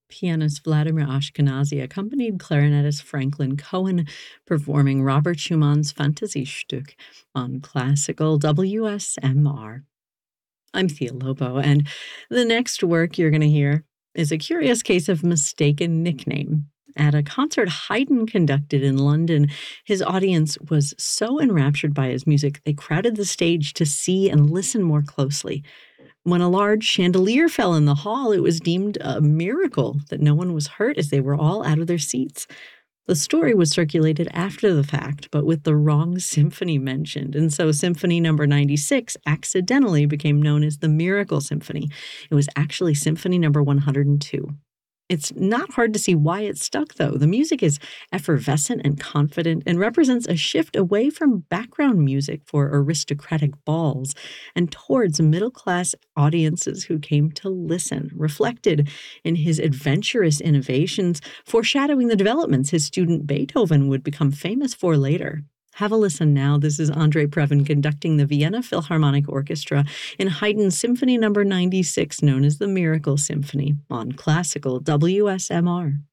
Pianist Vladimir Ashkenazy accompanied clarinetist Franklin Cohen performing Robert Schumann's Fantasiestück on classical WSMR. I'm Thea Lobo, and the next work you're going to hear is a curious case of mistaken nickname. At a concert Haydn conducted in London, his audience was so enraptured by his music, they crowded the stage to see and listen more closely. When a large chandelier fell in the hall, it was deemed a miracle that no one was hurt as they were all out of their seats. The story was circulated after the fact, but with the wrong symphony mentioned, and so Symphony Number 96 accidentally became known as the Miracle Symphony. It was actually Symphony Number 102. It's not hard to see why it stuck, though. The music is effervescent and confident and represents a shift away from background music for aristocratic balls and towards middle-class audiences who came to listen, reflected in his adventurous innovations, foreshadowing the developments his student Beethoven would become famous for later. Have a listen now. This is Andre Previn conducting the Vienna Philharmonic Orchestra in Haydn's Symphony Number 96, known as the Miracle Symphony, on classical WSMR.